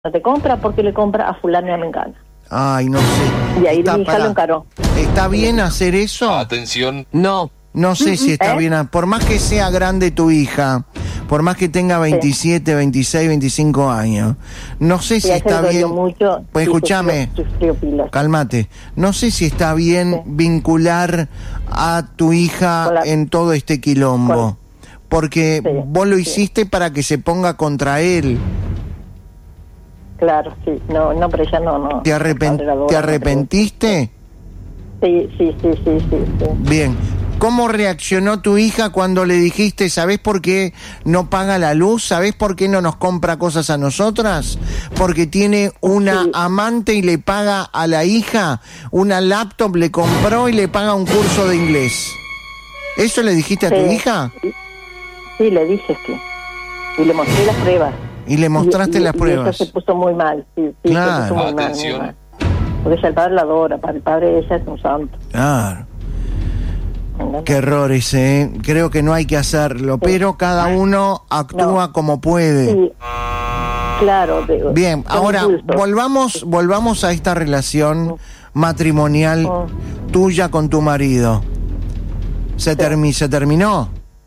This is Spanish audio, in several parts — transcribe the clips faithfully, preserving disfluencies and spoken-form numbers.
no te compra porque le compra a fulano y a mengana. Ay, no sé. Y ahí Está, mi hija pará. lo encaró. ¿Está bien hacer eso? Atención. No. No sé si está ¿Eh? bien. Por más que sea grande tu hija, por más que tenga veintisiete, veintiséis, veinticinco años, no sé si Y a ella está le dolió bien. mucho Pues y escúchame, sufrió- sufrió pilas. cálmate. No sé si está bien Sí. vincular a tu hija Con la- en todo este quilombo. con- Porque Sí, vos lo sí. hiciste para que se ponga contra él. Claro, sí. No, no, pero ella no, no. ¿Te, arrepen- Padre la adora, ¿te no arrepentiste? creo. Sí, sí, sí, sí, sí, sí. Bien. ¿Cómo reaccionó tu hija cuando le dijiste, ¿sabés por qué no paga la luz? ¿Sabés por qué no nos compra cosas a nosotras? Porque tiene una Sí. amante y le paga a la hija una laptop, le compró y le paga un curso de inglés. ¿Eso le dijiste a tu Sí. hija? Sí, le dije sí. Y le mostré las pruebas. Y le mostraste Y- y- las y pruebas. ella se puso muy mal, sí, sí, Claro. se puso muy mal, Atención. muy mal. Porque ella el padre la adora, para el padre ella es un santo. Claro. ¿Entendés? Qué error ese, ¿eh? Creo que no hay que hacerlo, pero cada uno actúa No. como puede. Sí, claro. de- Bien, son ahora impulsos. volvamos, volvamos a esta relación matrimonial Oh. tuya con tu marido. ¿Se, termi- ¿Se terminó?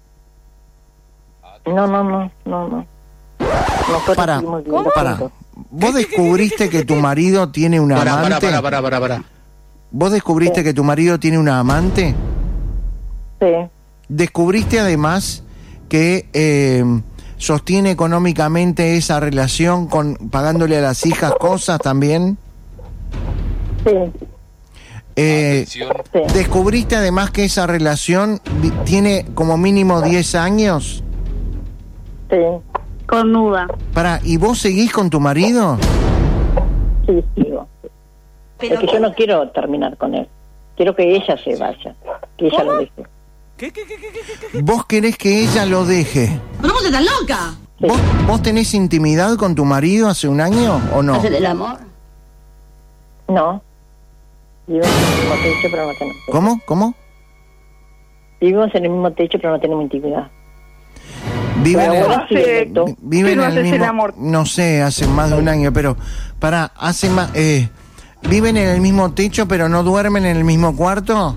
No, no, no, no, no. Nosotros Para, seguimos viviendo para. juntos. ¿Vos descubriste que tu marido tiene una Pará, pará, amante? pará, pará, pará, pará. ¿Vos descubriste Sí. que tu marido tiene una amante? Sí, ¿Descubriste además que eh, sostiene económicamente esa relación con pagándole a las hijas cosas también? sí, Eh, Atención. sí. ¿Descubriste además que esa relación vi- tiene como mínimo diez años? Sí, Cornuda. Para, ¿y vos seguís con tu marido? sí, sigo. Es que yo no quiero terminar con él. Quiero que ella se vaya, que ella lo deje. ¿Vos querés que ella lo deje? ¿Pero vos estás loca? Sí. ¿Vos, ¿Vos tenés intimidad con tu marido hace un año o no? ¿Hacer el amor? No. Vivimos en el mismo techo, pero no tenemos. ¿Cómo? ¿Cómo? Vivimos en el mismo techo, pero no tenemos intimidad. Viven Pero en, ahora sí, perfecto. vi- viven ¿Qué no en el haces el mismo, amor? no sé, hace más de un año, pero para, hace más, eh, ¿viven en el mismo techo pero no duermen en el mismo cuarto?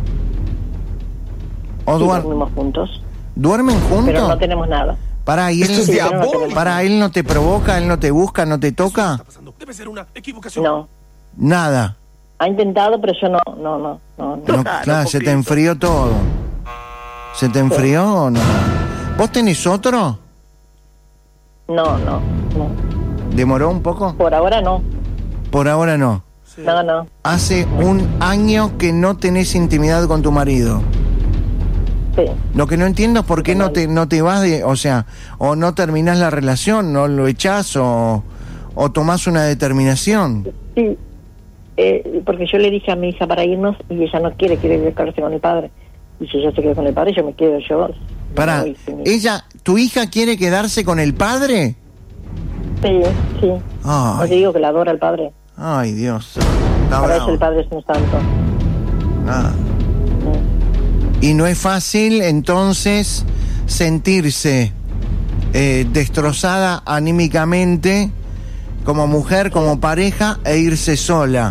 ¿O Sí, duer- dormimos juntos, duermen juntos? pero no tenemos nada. Para, y él, Esto es Sí, pero no diabólico. tenemos para, él no te provoca, él no te busca, no te toca, Debe ser una equivocación. No. nada. Ha intentado, pero yo no, no, no, no. no. No, claro, se te enfrió todo. ¿Se te enfrió o no? ¿Vos tenés otro? No, no, no. ¿Demoró un poco? Por ahora no. Por ahora no. No, no. Hace un año que no tenés intimidad con tu marido. Sí. Lo que no entiendo es por qué no te, no te vas de, o sea, o no terminás la relación, no lo echás o, o tomás una determinación. Sí. Eh, porque yo le dije a mi hija para irnos y ella no quiere, quiere quedarse con el padre. Y si ella se queda con el padre, yo me quedo yo. Pará, No, y si mi- ella, ¿tu hija quiere quedarse con el padre? Sí, sí. No te Ay, digo que la adora el padre. ay Dios. Está Para eso bravo. el padre es un santo. Ah. Y no es fácil entonces sentirse eh, destrozada anímicamente como mujer, como pareja e irse sola.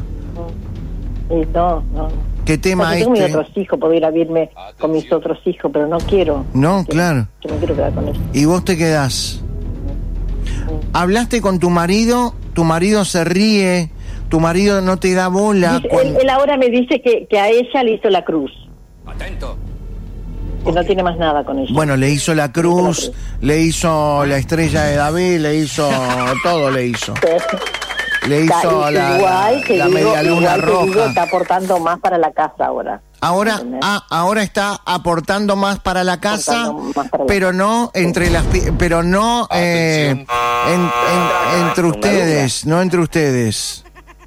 Y no, no. ¿Qué tema Porque tengo mis este? otros hijos, puedo ir a verme con mis otros hijos, pero no quiero. No, quiero. claro. Yo me quiero quedar con él. Y vos te quedás. ¿Hablaste con tu marido? ¿Tu marido se ríe? ¿Tu marido no te da bola? Dice- cuando- él, él ahora me dice que, que a ella le hizo la cruz, Atento. que no tiene más nada con ella. Bueno, le hizo la cruz, le hizo la estrella de David, le hizo todo, le hizo. Le Da- hizo y- la, igual te la digo, media luna igual te digo, roja. está aportando más para la casa ahora. Ahora, ¿Entendés? ah, ahora está aportando más para la casa, Aportando más para la pero no entre las, pi- pero no eh, en- en- entre ustedes, no entre ustedes.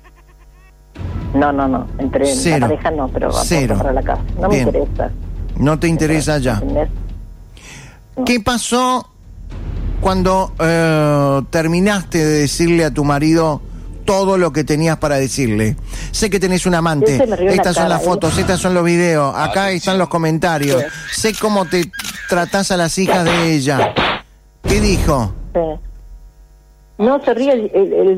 No, no, no. Entre Cero. la pareja no, pero aporta Cero. para la casa. No Bien. me interesa. No te interesa ya. ¿Entendés? ¿Qué pasó cuando eh, terminaste de decirle a tu marido todo lo que tenías para decirle? Sé que tenés un amante, Él se me rió en la estas son cara, las ¿eh? fotos, estas son los videos, acá están los comentarios, sé cómo te tratás a las hijas de ella. ¿Qué dijo? Sí. No se ríe el, el, el